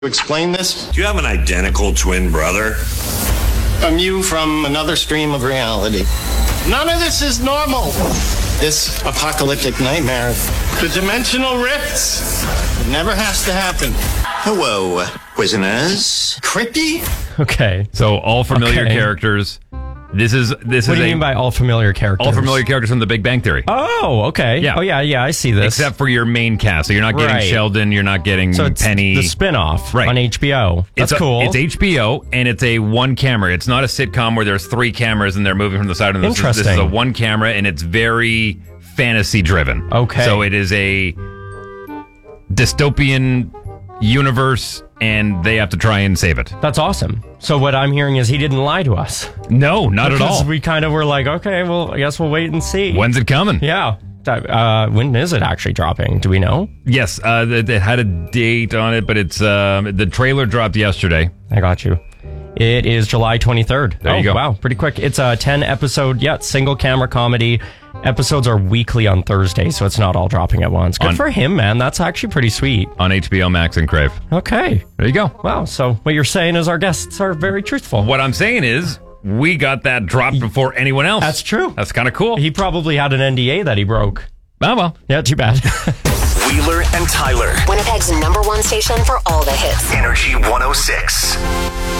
Explain this? Do you have an identical twin brother? I'm you from another stream of reality. None of this is normal. This apocalyptic nightmare, the dimensional rifts, it never has to happen. Hello, prisoners. Creepy? Okay. So all familiar Okay. characters. This is What do you mean by all familiar characters? all familiar characters from The Big Bang Theory. Oh, okay. Yeah. Oh, yeah, I see this. Except for your main cast. So you're not getting Right. Sheldon, you're not getting so it's Penny. the spinoff Right. on HBO. That's cool. It's HBO, and it's a one camera. It's not a sitcom where there's three cameras and they're moving from the side. And this is a Interesting. one camera, and it's very fantasy driven. Okay. So it is a dystopian universe, and they have to try and save it. That's awesome. So what I'm hearing is he didn't lie to us. No, not at Because all. we kind of were like, okay, well, I guess we'll wait and see. When's it coming? Yeah. When is it actually dropping? Do we know? Yes, it had a date on it, but it's the trailer dropped yesterday. I got you. It is July 23rd. There you go. Wow, pretty quick. It's a 10 episode, single camera comedy. Episodes are weekly on Thursday, so it's not all dropping at once. Good for him, man. That's actually pretty sweet. On HBO Max and Crave. Okay. There you go. Wow. So what you're saying is our guests are very truthful. What I'm saying is, we got that dropped before anyone else. That's true. That's kind of cool. He probably had an NDA that he broke. Oh, well. Yeah, too bad. Wheeler and Tyler. Winnipeg's #1 station for all the hits. Energy 106.